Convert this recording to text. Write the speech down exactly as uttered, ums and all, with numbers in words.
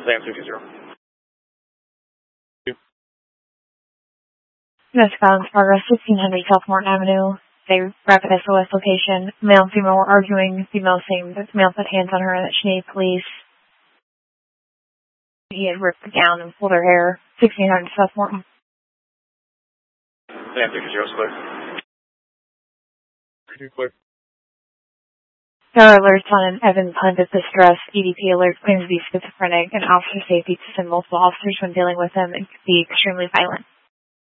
Sam two two zero. Domestic violence progress, sixteen hundred South Morton Avenue. They rapid S O S location. Male and female were arguing. Female saying that the male put hands on her and that she needed police. He had ripped the gown and pulled her hair. sixteen hundred South Morton. Sam two two zero is clear. Two clear. There are alerts on an Evans Hunt of distress. E D P alert claims to be schizophrenic, and officer safety to send multiple officers when dealing with him and could be extremely violent.